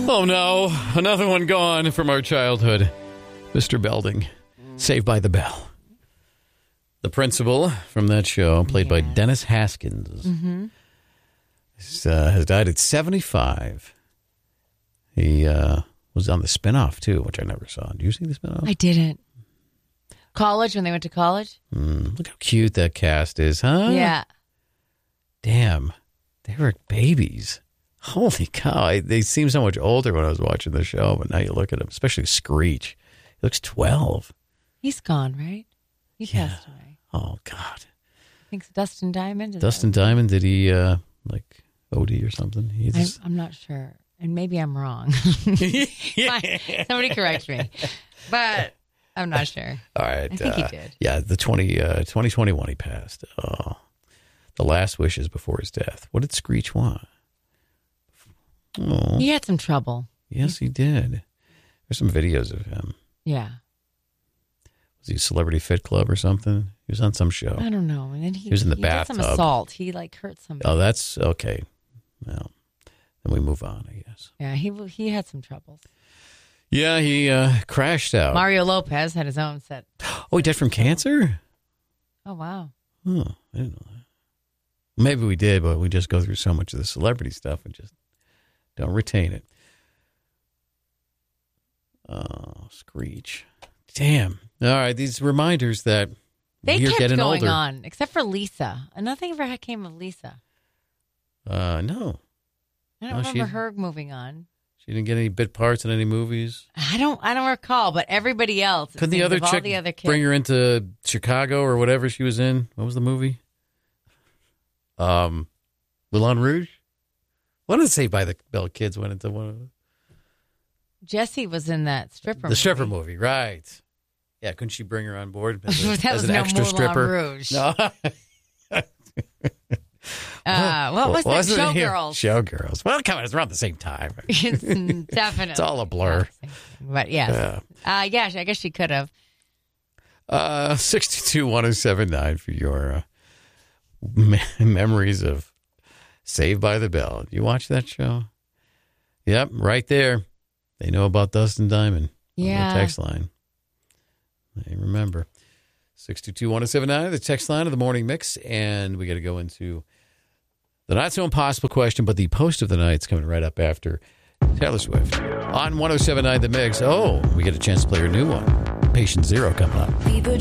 Oh, no. Another one gone from our childhood. Mr. Belding, Saved by the Bell. The principal from that show, played by Dennis Haskins, has died at 75. He was on the spinoff, too, which I never saw. Did you see the spinoff? I didn't. College, when they went to college? Look how cute that cast is, huh? Yeah. Damn. They were babies. Holy cow. They seemed so much older when I was watching the show, but now you look at him, especially Screech. He looks 12. He's gone, right? He passed away. Oh, God. I think Dustin Diamond. Dustin Diamond, did he, OD or something? I'm not sure. And maybe I'm wrong. Somebody correct me. But I'm not sure. All right. I think he did. Yeah, 2021 he passed. Oh, the last wishes before his death. What did Screech want? Oh. He had some trouble. Yes, he did. There's some videos of him. Yeah. Was he Celebrity Fit Club or something? He was on some show. I don't know. And then he was in the did bathtub. some assault. He hurt somebody. Oh, that's okay. Well, then we move on, I guess. Yeah, he had some troubles. Yeah, he crashed out. Mario Lopez had his own set. Oh, he died from cancer? Oh, wow. Oh, I didn't know that. Maybe we did, but we just go through so much of the celebrity stuff and just don't retain it. Oh, Screech. Damn. All right, these reminders that they we're kept getting going older. on, except for Lisa. And nothing ever came of Lisa. No. I don't remember her moving on. She didn't get any bit parts in any movies. I don't recall, but everybody else. Couldn't the other chick bring her into Chicago or whatever she was in? What was the movie? Moulin Rouge? What did Saved by the Bell kids went into one of them? Jessie was in that stripper movie. The stripper movie, right. Yeah, couldn't she bring her on board as an no extra Moulin stripper? Rouge. No. What was that? Showgirls. Showgirls. Well, come on, it's around the same time. It's definitely. It's all a blur. But yes. I guess she could have. 62107.9 for your memories of Saved by the Bell. You watch that show? Yep, right there. They know about Dustin Diamond on the text line. I remember. 622-1079, the text line of the morning mix. And we got to go into the not so impossible question, but the post of the night's coming right up after Taylor Swift. On 1079 The Mix. Oh, we get a chance to play her new one. Patient Zero coming up.